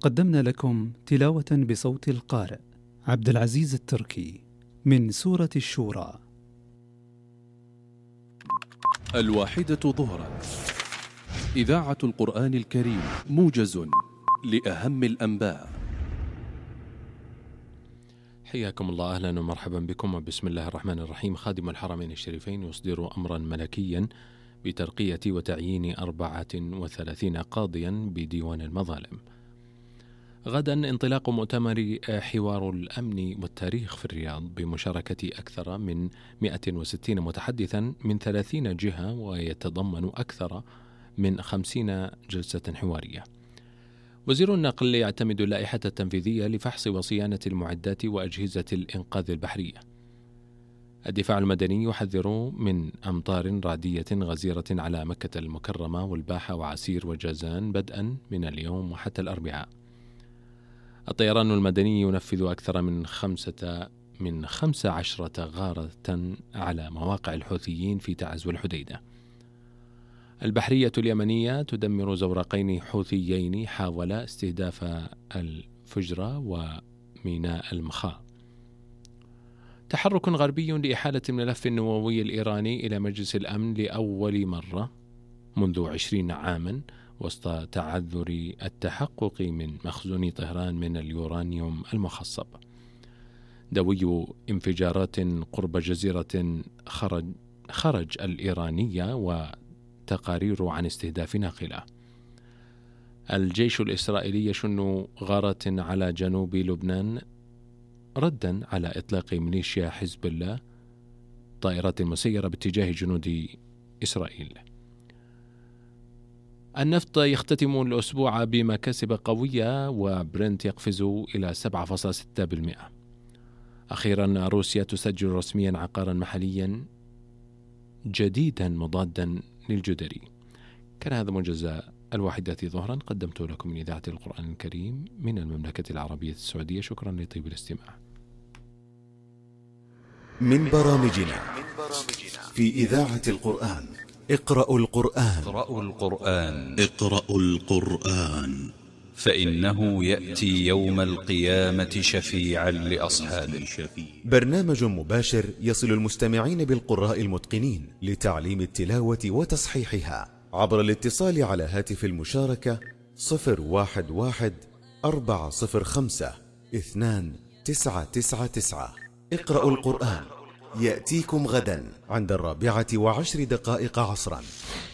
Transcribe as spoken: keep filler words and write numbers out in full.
قدمنا لكم تلاوة بصوت القارئ عبد العزيز التركي من سورة الشورى. الواحدة ظهرا، إذاعة القرآن الكريم، موجز لأهم الأنباء. حياكم الله، أهلا ومرحبا بكم، وبسم الله الرحمن الرحيم. خادم الحرمين الشريفين يصدر أمرا ملكيا بترقية وتعيين أربعة وثلاثين قاضيا بديوان المظالم. غدا انطلاق مؤتمر حوار الأمن والتاريخ في الرياض بمشاركة أكثر من مئة وستين متحدثا من ثلاثين جهة، ويتضمن أكثر من خمسين جلسة حوارية. وزير النقل يعتمد اللائحة التنفيذية لفحص وصيانة المعدات وأجهزة الإنقاذ البحرية. الدفاع المدني يحذر من أمطار رعدية غزيرة على مكة المكرمة والباحة وعسير وجازان بدءا من اليوم وحتى الأربعاء. الطيران المدني ينفذ أكثر من خمسة من خمس عشرة غارة على مواقع الحوثيين في تعز والحديدة. البحرية اليمنية تدمر زورقين حوثيين حاولا استهداف الفجرة وميناء المخاء. تحرك غربي لإحالة الملف النووي الإيراني إلى مجلس الأمن لأول مرة منذ عشرين عاما، وسط تعذر التحقق من مخزون طهران من اليورانيوم المخصب. دوي انفجارات قرب جزيرة خرج, خرج الإيرانية وتقارير عن استهداف ناقلة. الجيش الإسرائيلي يشن غارات على جنوب لبنان ردا على إطلاق ميليشيا حزب الله طائرات مسيرة باتجاه جنود إسرائيل. النفط يختتم الأسبوع بمكاسب قوية، وبرنت يقفز إلى سبعة فاصلة ستة بالمئة. أخيرا روسيا تسجل رسميا عقارا محليا جديدا مضادا للجدري. كان هذا موجز الواحدة ظهرا، قدمت لكم من إذاعة القرآن الكريم من المملكة العربية السعودية. شكرا لطيب الاستماع. من برامجنا في إذاعة القرآن: اقرأوا القرآن اقرأوا القرآن اقرأوا القرآن فإنه يأتي يوم القيامة شفيعا لأصحابه. برنامج مباشر يصل المستمعين بالقراء المتقنين لتعليم التلاوة وتصحيحها عبر الاتصال على هاتف المشاركة صفر واحد واحد أربعة صفر خمسة اثنان تسعة تسعة تسعة. اقرأوا القرآن يأتيكم غدا عند الرابعة وعشر دقائق عصرا.